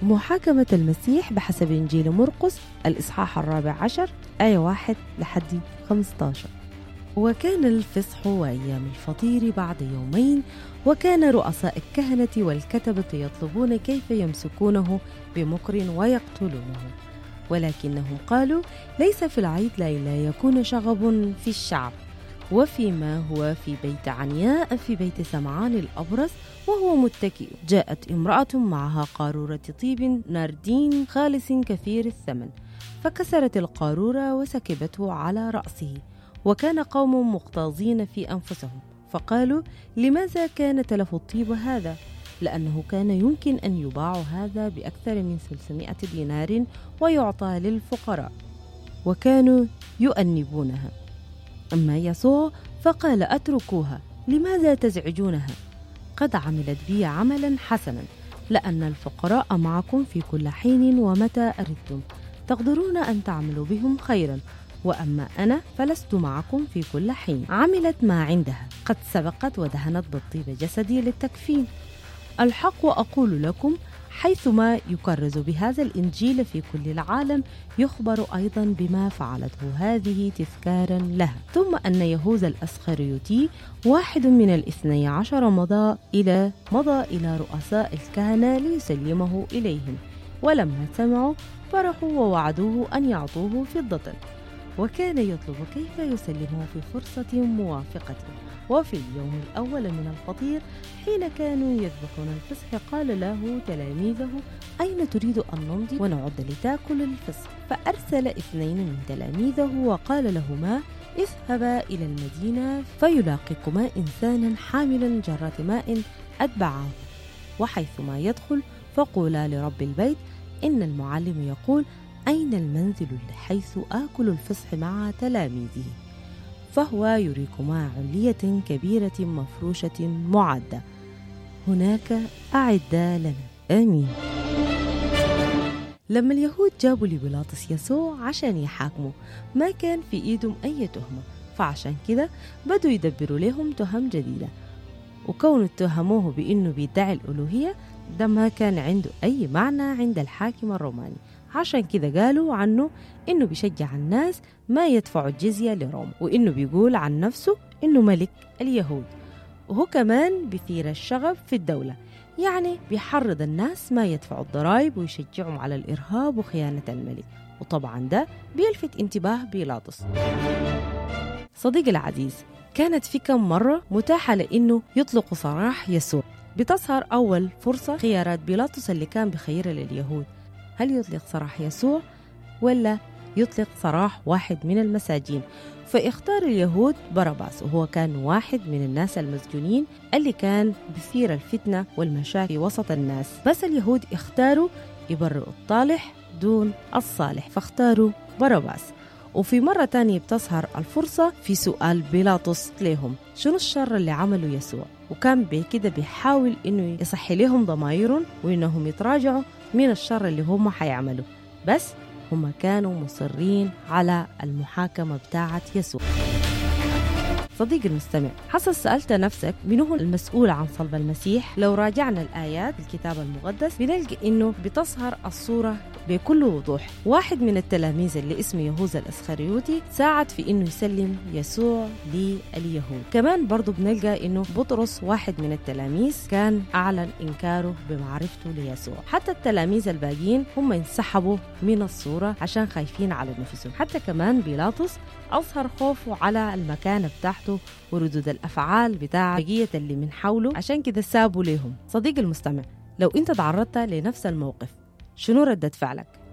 محاكمة المسيح بحسب إنجيل مرقس الإصحاح 14 آية 1 لحد 15. وكان الفصح وأيام الفطير بعد يومين، وكان رؤساء الكهنة والكتبة يطلبون كيف يمسكونه بمكر ويقتلونه، ولكنهم قالوا: ليس في العيد لا يكون شغب في الشعب، وفيما هو في بيت عنياء في بيت سمعان الأبرص وهو متكئ، جاءت امرأة معها قارورة طيب ناردين خالص كثير الثمن، فكسرت القارورة وسكبته على رأسه. وكان قوم مغتاظين في أنفسهم، فقالوا: لماذا كان تلف الطيب هذا؟ لأنه كان يمكن أن يباع هذا بأكثر من 300 دينار ويعطى للفقراء. وكانوا يؤنبونها. أما يسوع فقال: أتركوها، لماذا تزعجونها؟ قد عملت بي عملا حسنا، لأن الفقراء معكم في كل حين ومتى أردتم، تقدرون أن تعملوا بهم خيرا، وأما أنا فلست معكم في كل حين. عملت ما عندها، قد سبقت ودهنت بالطيب جسدي للتكفين. الحق أقول لكم، حيثما يكرز بهذا الإنجيل في كل العالم، يخبر أيضا بما فعلته هذه تذكارا لها. ثم أن يهوذا الأسخريوطي واحد من 12 مضى إلى رؤساء الكهنة ليسلمه إليهم، ولما سمعوا فرحوا ووعدوه أن يعطوه فضة، وكان يطلب كيف يسلمه في فرصة موافقة. وفي اليوم الأول من الفطير حين كانوا يذبحون الفصح قال له تلاميذه: أين تريد أن نمضي ونعد لتأكل الفصح؟ فأرسل 2 من تلاميذه وقال لهما: اذهبا إلى المدينة فيلاقيكما إنسانا حاملا جرة ماء أتبعاه، وحيثما يدخل فقولا لرب البيت: إن المعلم يقول: أين المنزل حيث آكل الفصح مع تلاميذه؟ فهو يريكما علية كبيرة مفروشة معدة، هناك أعدّا لنا. آمين. لما اليهود جابوا لبيلاطس يسوع عشان يحاكموا، ما كان في إيدهم أي تهمة، فعشان كده بدوا يدبروا لهم تهم جديدة، وكونوا اتهموه بأنه بيدعي الألوهية ده ما كان عنده أي معنى عند الحاكم الروماني. عشان كده قالوا عنه إنه بيشجع الناس ما يدفعوا الجزية لروما، وإنه بيقول عن نفسه إنه ملك اليهود، وهو كمان بيثير الشغب في الدولة، يعني بيحرض الناس ما يدفعوا الضرائب ويشجعهم على الإرهاب وخيانة الملك. وطبعا ده بيلفت انتباه بيلاطس. صديقي العزيز، كانت في كم مرة متاحة لإنه يطلق سراح يسوع. بتظهر أول فرصة خيارات بيلاطس اللي كان بخيرها لليهود: هل يطلق سراح يسوع ولا يطلق سراح واحد من المساجين؟ فاختار اليهود باراباس، وهو كان واحد من الناس المسجونين اللي كان بيثير الفتنة والمشاكل وسط الناس. بس اليهود اختاروا يبرئوا الطالح دون الصالح، فاختاروا باراباس. وفي مرة تانية بتظهر الفرصة في سؤال بيلاطس لهم: شنو الشر اللي عمله يسوع؟ وكان بكده بيحاول إنه يصحي لهم ضمائرهم وإنهم يتراجعوا من الشر اللي هم حيعملوا، بس هم كانوا مصرين على المحاكمة بتاعة يسوع. صديقي المستمع، حصل سألت نفسك من هو المسؤول عن صلب المسيح؟ لو راجعنا الآيات الكتاب المقدس بنلقى إنه بتظهر الصورة بكل وضوح. واحد من التلاميذ اللي اسمه يهوذا الأسخريوطي ساعد في إنه يسلم يسوع لليهود. كمان برضو بنلقى إنه بطرس واحد من التلاميذ كان أعلن إنكاره بمعرفته ليسوع. حتى التلاميذ الباقيين هم انسحبوا من الصورة عشان خايفين على نفسهم. حتى كمان بيلاطس أظهر خوفه على المكانة بتاعته وردود الأفعال بتاع بقية اللي من حوله، عشان كده سابوا لهم. صديق المستمع، لو أنت تعرضت لنفس الموقف شنو ردة فعلك؟